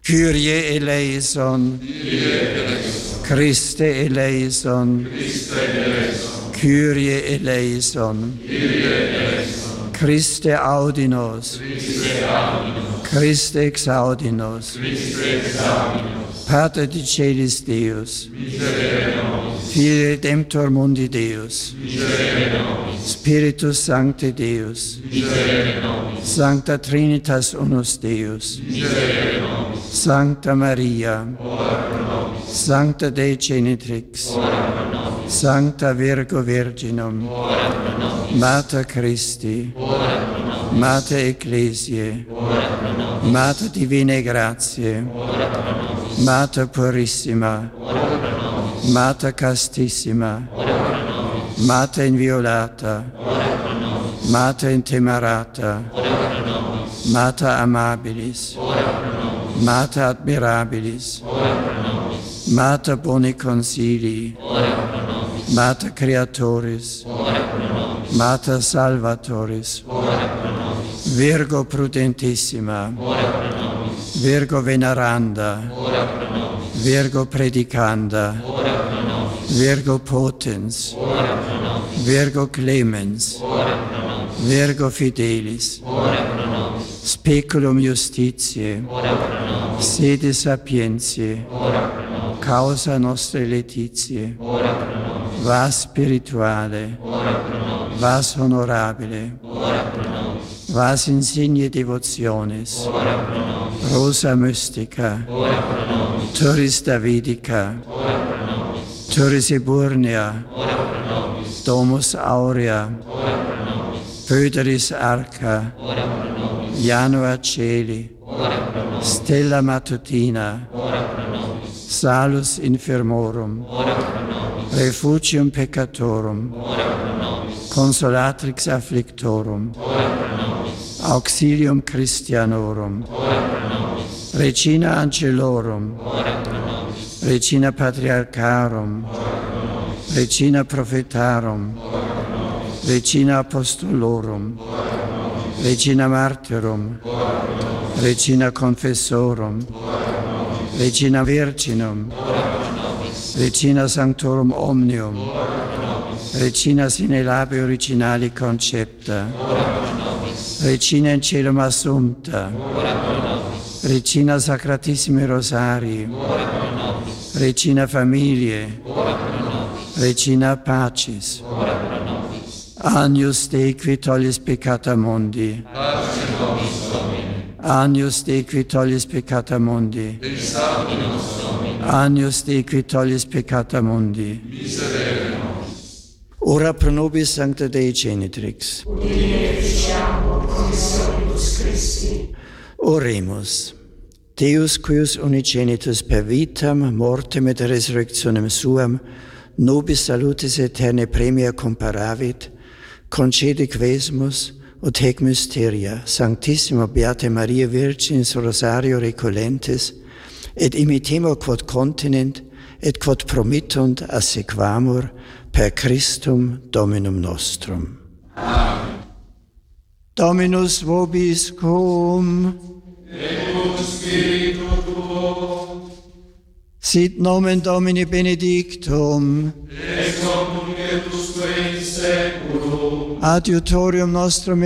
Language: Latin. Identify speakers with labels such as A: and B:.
A: Kyrie eleison. Christe eleison. Kyrie eleison. Christe audinos. Christe exaudi nos. Pater Dicelis Deus. Filii Redemptor mundi Deus. Spiritus Sancte Deus. Sancta Trinitas unus Deus. Sancta Maria. Sancta Dei Genitrix. Sancta Virgo Virginum. Mater Christi. Mater Ecclesiae. Mater Divinae Gratiae. Mater Purissima. Mater Castissima. Mater Inviolata. Mater Intemerata. Mater Amabilis. Mater Admirabilis. Mater Boni Consilii. Mater Creatoris. Mater Salvatoris. Virgo Prudentissima. Virgo Veneranda. Virgo Predicanda. Virgo Potens. Virgo Clemens. Virgo Fidelis. Speculum Justitiae. Sede Sapientiae. Causa Nostrae Laetitiae. Vas Spirituale. Vas Honorabile. Vas Insigne Devotionis. Rosa Mystica. Turris Davidica. Turris Eburnea. Domus Aurea. Pöderis Arca. Janua Celi. Stella Matutina. Salus Infirmorum. Refugium Peccatorum. Consolatrix Afflictorum. Auxilium Christianorum. Regina Angelorum. Regina Patriarcharum. Regina Prophetarum. Regina Apostolorum. Regina Martyrum. Regina Confessorum. Regina Virginum. Regina Sanctorum Omnium. Regina sine labi originali concepta. Regina in celum assumpta. Regina Sacratissimi Rosarii. Regina Familiae. Regina Pacis. Agnus Dei qui tollis peccata mundi. Agnus Dei qui tollis peccata mundi. Agnus Dei qui tollis peccata mundi. Ora pro nobis Sancta Dei Genitrix. Oremus. Deus cuius unigenitus per vitam, mortem et resurrectionem suam, nobis salutis aeternae premia comparavit, concede quesumus, ut hec mysteria, Sanctissima Beata Maria Virginis Rosario recolentes, et imitemur quod continent, et quod promittunt assequamur, per Christum Dominum nostrum. Amen. Dominus vobiscum.
B: Et spiritu tuo.
A: Sit nomen Domini benedictum.
B: Ex hoc nunc et usque in saeculum.
A: Adiutorium nostrum